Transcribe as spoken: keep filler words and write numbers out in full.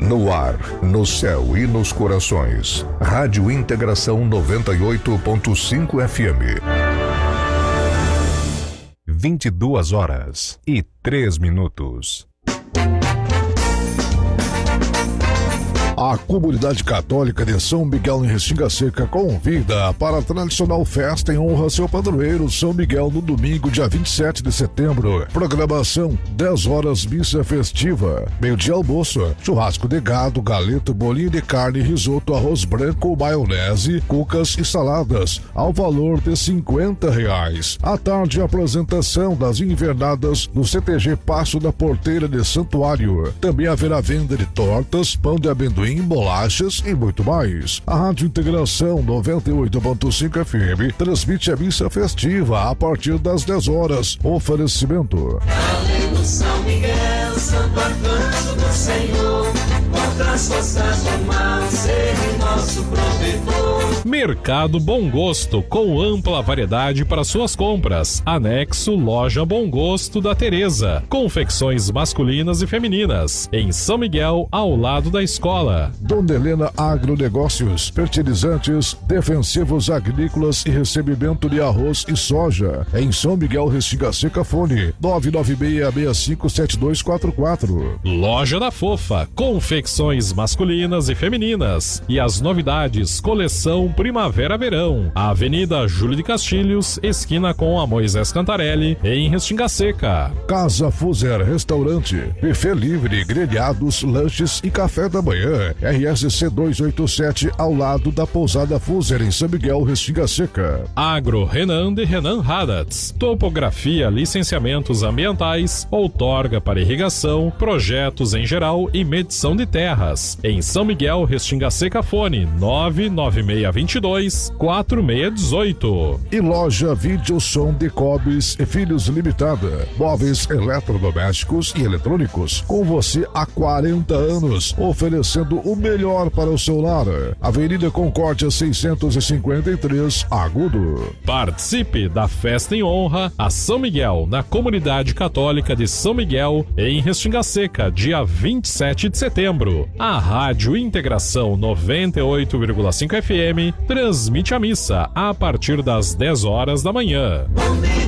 No ar, no céu e nos corações. Rádio Integração noventa e oito ponto cinco F M. vinte e duas horas e três minutos. A comunidade católica de São Miguel em Restinga Seca convida para a tradicional festa em honra a seu padroeiro São Miguel no domingo, dia vinte e sete de setembro. Programação: dez horas missa festiva, meio-dia almoço, churrasco de gado, galeto, bolinho de carne, risoto, arroz branco, maionese, cucas e saladas, ao valor de cinquenta reais. À tarde, a apresentação das invernadas no C T G Passo da Porteira de Santuário. Também haverá venda de tortas, pão de amendoim, bolachas e muito mais. A Rádio Integração noventa e oito ponto cinco F M transmite a missa festiva a partir das dez horas. Oferecimento: Valendo São Miguel, santo arcanjo do Senhor, contra as forças do mal, seja nosso protetor. Mercado Bom Gosto, com ampla variedade para suas compras. Anexo Loja Bom Gosto da Tereza. Confecções masculinas e femininas. Em São Miguel, ao lado da escola. Dona Helena Agronegócios, fertilizantes, defensivos agrícolas e recebimento de arroz e soja. Em São Miguel, Restinga Seca, fone nove nove seis seis cinco sete dois quatro quatro. Loja da Fofa, confecções masculinas e femininas. E as novidades, coleção Primavera-Verão. Avenida Júlio de Castilhos, esquina com a Moisés Cantarelli, em Restinga Seca. Casa Fuser Restaurante, buffet livre, grelhados, lanches e café da manhã. R S C duzentos e oitenta e sete, ao lado da Pousada Fuser, em São Miguel, Restinga Seca. Agro Renan de Renan Haddats. Topografia, licenciamentos ambientais, outorga para irrigação, projetos em geral e medição de terras. Em São Miguel, Restinga Seca, fone nove nove seis dois dois quatro seis um oito. E loja Vídeo Som de Cobes e Filhos Limitada. Móveis eletrodomésticos e eletrônicos, com você há quarenta anos, oferecendo o melhor para o seu lar. Avenida Concórdia seiscentos e cinquenta e três, Agudo. Participe da festa em honra a São Miguel, na comunidade católica de São Miguel, em Restinga Seca, dia vinte e sete de setembro. A Rádio Integração noventa e oito vírgula cinco F M transmite a missa a partir das dez horas da manhã.